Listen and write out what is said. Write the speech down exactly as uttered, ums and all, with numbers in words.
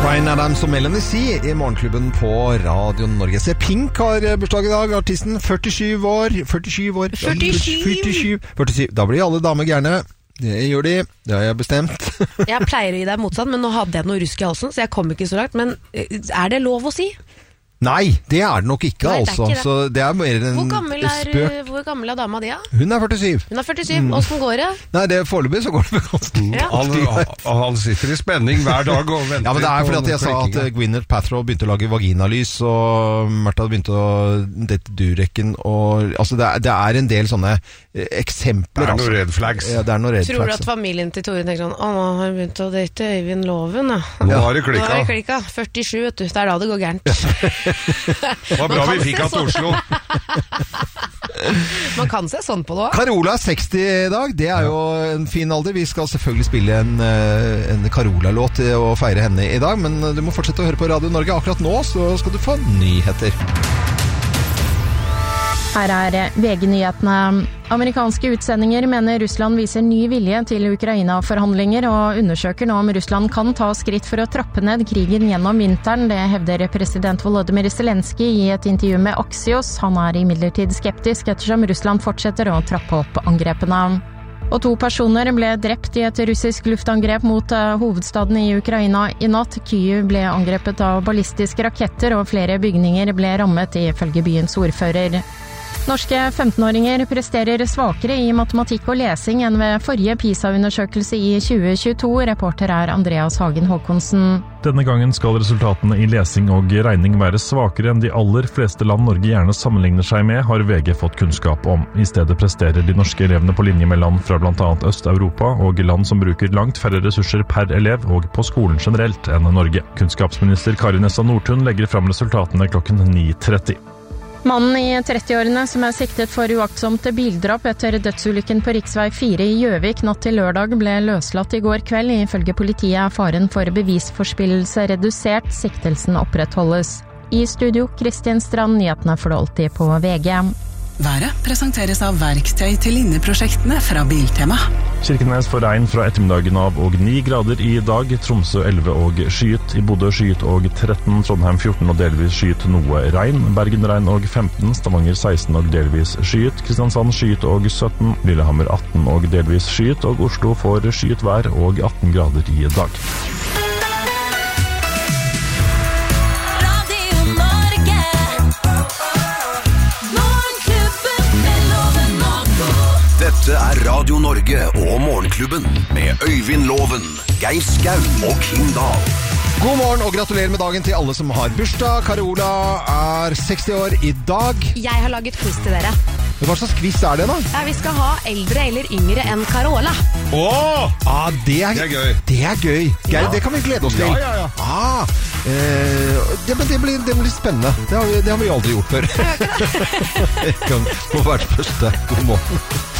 Bryan Adams og Melanie C i Morgenklubben på Radio Norge. Se, Pink har bursdag i dag, artisten, førtisju år. førtisju år. førtisju. førtisju. førtisju. Da blir alle damer gjerne. Det gjør de, det har jeg bestemt. Jeg pleier å gi deg motstand, men nå hadde jeg noe rusk i halsen, så jeg kom ikke så langt. Men er det lov å si? Nei, det er det nok ikke, Nei, det er altså. ikke det. Så det er mer en Hvor gammel er, spøk. hvor gammel er dama di, ja? Hun er førtisju. Hun er førtisju. Hvordan går det? Nei, det er foreløpig så går det ganske. Ja. Han, han sitter i spenning hver dag og venter. Ja, men det er fordi på at jeg sa at klikkinga. Gwyneth Paltrow begynte å lage vaginalys, og Märtha begynte å dette durekken, og altså det er, det er en del sånne eh, eksempler. Det er noe altså. red flags. Ja, det er noe red Tror du flags. at familien til Tore tenker sånn, å, nå har jeg begynt å date Øyvind Loven, da. Nå har det Nå har klikka. jeg klikka. førtisju, vet du. Det er da det går gærent. Det var bra vi fikk han til Oslo. Man kan se sånn på det også. Carola er seksti i dag, det er jo en fin alder. Vi skal selvfølgelig spille en, eh, en Carola-låt og feire henne i dag, men du må fortsette å høre på Radio Norge. Akkurat nå så skal du få nyheter. Her er V G-nyhetene. Amerikanske utsendinger mener Russland viser ny vilje til Ukraina-forhandlinger og undersøker nå om Russland kan ta skritt for å trappe ned krigen gjennom vinteren. Det hevder president Volodymyr Zelensky i et intervju med Axios. Han er imidlertid skeptisk ettersom Russland fortsetter å trappe opp angrepene. Og to personer ble drept i et russisk luftangrep mot hovedstaden i Ukraina i natt. Kyiv ble angrepet av ballistiske raketter, og flere bygninger ble rammet ifølge byens ordfører. Norske femtenåringer presterer svakere i matematikk og lesing enn ved forrige PISA-undersøkelse i tjue tjueto. Reporter er Andreas Hagen Håkonsen. Denne gangen skal resultatene i lesing og regning være svakere enn de aller fleste land Norge gjerne sammenligner seg med, har V G fått kunnskap om. I stedet presterer de norske elevene på linje med land fra blant annet Øst-Europa og land som bruker langt færre ressurser per elev og på skolen generelt enn Norge. Kunnskapsminister Kari Nessa Nordtun legger fram resultatene klokken ni tretti. Mannen i trettiårene som er siktet for uaktsomt bildrap etter dødsulykken på riksvei fire i Gjøvik natt til lørdag ble løslatt i går kveld. Ifølge politiet er faren for bevisforspillelse redusert, siktelsen opprettholdes. I studio, Kristin Strand, nyhetene for alltid på V G. Været presenteres av verktøy til linjeprosjektene fra Biltema. Kirkenes får regn fra ettermiddagen av og ni grader i dag. Tromsø elleve og skyet. I Bodø skyet og tretten. Trondheim fjorten og delvis skyet noe regn. Bergen regn og femten. Stavanger seksten og delvis skyet. Kristiansand skyet og sytten. Lillehammer atten og delvis skyet. Og Oslo får skyet vær og atten grader i dag. Dette er Radio Norge og Morgenklubben med Øyvind Loven, Geir Skau og Kim Dahl. God morgen og gratulerer med dagen til alle som har bursdag. Carola er seksti år i dag. Jeg har laget quiz til dere. Hva slags quiz er det da? Ja, vi skal ha eldre eller yngre enn Carola. Åh! Ah, det er, Det er gøy. Det er gøy. Geir, Ja. det kan vi glede oss til. Ja, ja, ja. Ah, eh, det, men det, blir, det blir spennende. Det har, vi, det har vi aldri gjort før. Kan få være det første. God morgen.